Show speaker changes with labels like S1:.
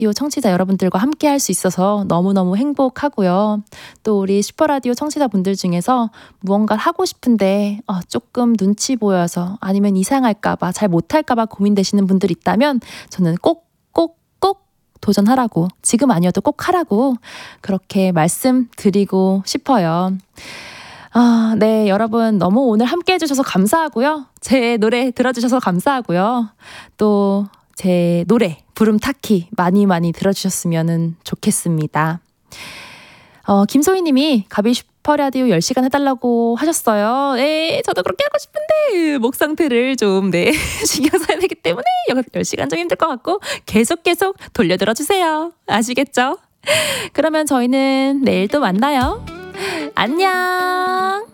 S1: 슈퍼라디오 청취자 여러분들과 함께 할 수 있어서 너무너무 행복하고요. 또 우리 슈퍼라디오 청취자분들 중에서 무언가를 하고 싶은데 조금 눈치 보여서 아니면 이상할까봐 잘 못할까봐 고민되시는 분들 있다면 저는 꼭 도전하라고, 지금 아니어도 꼭 하라고 그렇게 말씀드리고 싶어요. 네, 여러분 너무 오늘 함께 해주셔서 감사하고요. 제 노래 들어주셔서 감사하고요. 또 제 노래 부름 타키 많이 들어주셨으면 좋겠습니다. 김소희님이 가비 슈퍼라디오 10시간 해달라고 하셨어요. 네, 저도 그렇게 하고 싶은데 목 상태를 좀 신경 써야 되기 때문에 10시간 좀 힘들 것 같고 계속 돌려들어주세요. 아시겠죠? 그러면 저희는 내일 또 만나요. 안녕.